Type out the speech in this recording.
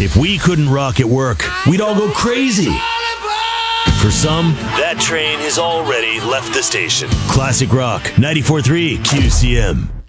If we couldn't rock at work, we'd all go crazy. For some, that train has already left the station. Classic Rock, 94.3 QCM.